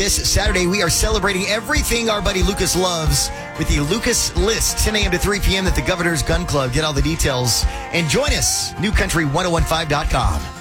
This Saturday, we are celebrating everything our buddy Lucas loves with the Lucas List, 10 a.m. to 3 p.m. at the Governor's Gun Club. Get all the details and join us, newcountry1015.com.